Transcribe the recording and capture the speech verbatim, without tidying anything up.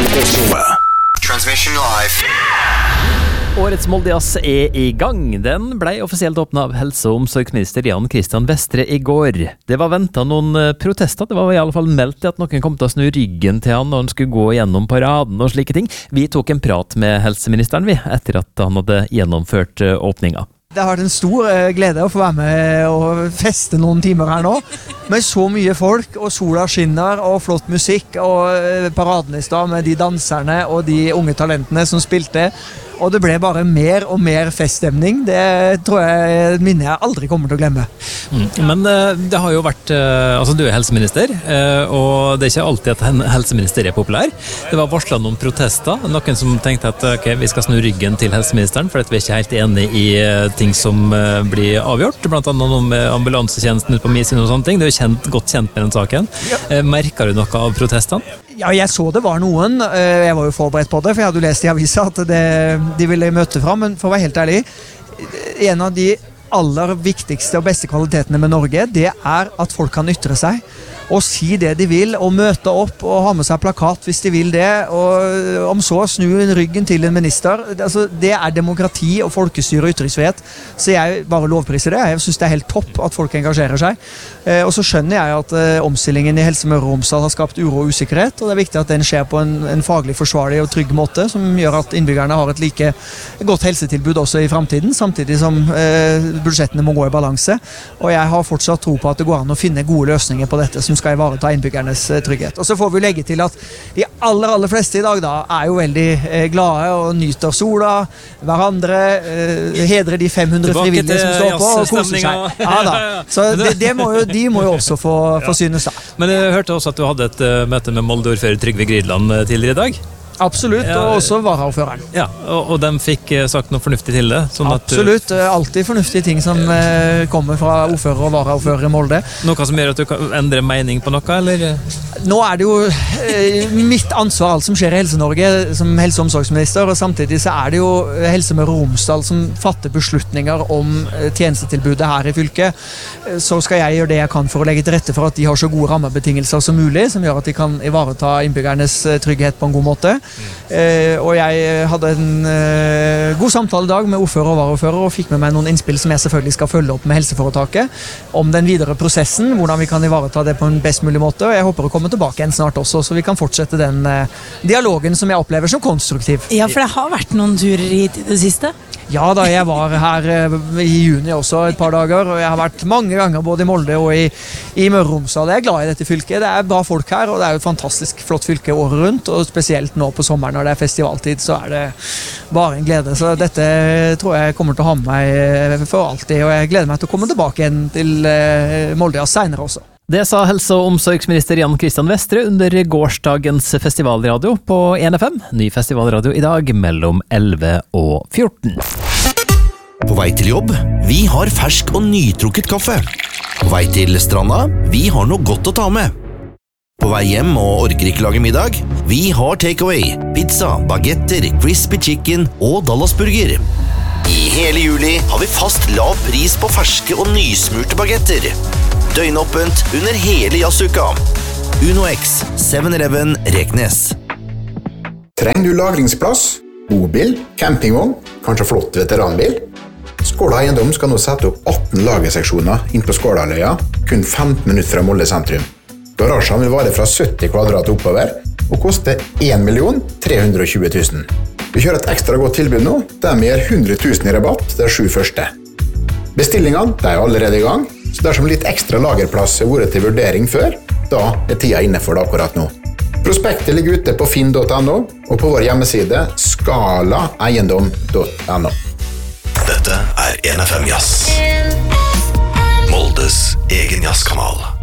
Transmission live. Årets Moldejazz er i gang. Den ble offisielt åpnet av helse- og omsorgsminister Jan Christian Vestre i går. Det var ventet noen protester. Det var i alle fall meldt at noen kom til å snu ryggen til han når han skulle gå gjennom paraden og slike ting. Vi tok en prat med helseministeren vi, etter at han hadde gjennomført åpninga. Det har vært en stor glede å få være med og feste noen timer her nå. Med så mye folk, og sola skinner, og flott musikk, og paraden i stad med de danserne og de unge talentene som spilte. Og det ble bare mer og mer feststemning. Det tror jeg et minne jeg aldri kommer til å glemme. Mm. Men uh, det har jo vært, uh, altså du er helseminister, uh, og det er ikke alltid at en helseminister er populær. Det var varslet noen protester, noen som tenkte at ok, vi skal snu ryggen til helseministeren, for at vi er ikke helt enige i uh, ting som uh, blir avgjort, blant annet noe med ambulansetjenesten ut på Misin og sånne ting. Det er jo kjent, godt kjent med den saken. Ja. Uh, merker du noe av protestene? Ja, jeg så det var noen. Jeg var jo forberedt på det, for jeg hadde jo lest i avisa at det, de ville møte fram, men for å være helt ærlig, en av de aller viktigste og beste kvalitetene med Norge, det er at folk kan ytre seg og si det de vil, og møte opp og ha med seg plakat hvis de vil det, og om så snu ryggen til en minister. Altså, det er demokrati og folkestyre og ytringsfrihet, så jeg bare lovpriser det. Jeg synes det er helt topp at folk engasjerer seg. Eh, og så skjønner jeg at eh, omstillingen i Helse Møre og Romsdal har skapt uro og usikkerhet, og det er viktig at den skjer på en, en faglig forsvarlig og trygg måte, som gjør at innbyggerne har et like godt helsetilbud også i fremtiden, samtidig som eh, budsjettene må gå i balanse. Og jeg har fortsatt tro på at det går an å finne gode løsninger på dette, som skal ivareta innbyggernes trygghet. Og så får vi legge til at de aller, aller fleste i dag da er jo veldig eh, glade og nyter sola, hverandre, eh, hedrer de fem hundre frivillige som står på og koser seg. Ja, da. Så det, det må jo, de må jo også få, få synes da. Men jeg hørte også at du hadde et uh, møte med Molde-ordfører Trygve Gridland uh, tidligere i dag. Absolutt, og også varaordføreren. Ja, og, og de fikk sagt noe fornuftig til det? Sånn Absolutt, at, uh, alltid fornuftige ting som uh, kommer fra ordfører og varaordfører i Molde. Noe som gjør at du kan endre mening på noe, eller? Nå er det jo uh, mitt ansvar alt som skjer i Helse-Norge som helse- og omsorgsminister, og samtidig så er det jo Helse Møre og Romsdal som fatter beslutninger om uh, tjenestetilbudet her i fylket. Uh, så skal jeg gjøre det jeg kan for å legge til rette for at de har så gode rammebetingelser som mulig, som gjør at de kan ivareta innbyggernes uh, trygghet på en god måte. Uh, og jeg hadde en uh, god samtale i dag med ordfører og varaordfører og fikk med meg noen innspill som jeg selvfølgelig skal følge opp med helseforetaket om den videre prosessen, hvordan vi kan ivareta det på en best mulig måte, og jeg håper å komme tilbake igjen snart også, så vi kan fortsette den uh, dialogen som jeg opplever som konstruktiv. Ja, for det har vært noen turer hit i det siste? Ja da, jeg var her uh, i juni også et par dager, og jeg har vært mange ganger både i Molde og i, i Møre og Romsdal. Jeg er glad i dette fylket, det er bra folk her, og det er jo et fantastisk flott fylke året rundt, og spesielt nå på sommeren når det er festivaltid, så er det bare en glede. Så dette tror jeg kommer til å ha med meg for alltid, og jeg gleder meg til å komme tilbake igjen til uh, Molde senere også. Det sa helse- og omsorgsminister Jan Christian Vestre under gårsdagens festivalradio på en F M. Ny festivalradio i dag mellom elleve og fjorten. På vei til jobb, vi har fersk og nytrukket kaffe. På vei til stranda, vi har noe godt å ta med. På vei hjem og orker ikke lage middag, vi har takeaway, pizza, bagetter, crispy chicken og Dallasburger. I hele juli har vi fast lav pris på ferske og nysmurte bagetter. Døgnåpent under hele jazzuka. Uno X, seven eleven Reknes. Trenger du lagringsplass, bobil, campingvogn, kanskje flott veteranbil? Skåla Eiendom skal nå sette opp atten lagerseksjoner inn på Skålaløya, kun femten minutter fra Molde sentrum. Garasjen vil vare fra sytti kvadrat oppover og koste en million tre hundre og tjue tusen. Vi kjører et ekstra godt tilbud nå, der vi gir hundre tusen i rabatt de sju første. Bestillingene de er allerede i gang, så dersom litt ekstra lagerplass har vært til vurdering før, da er tida inne for det akkurat nå. Prospektet ligger ute på finn punktum no og på vår hjemmeside skala eiendom punktum no. Dette er en F M Jazz. Moldes egen jazzkanal.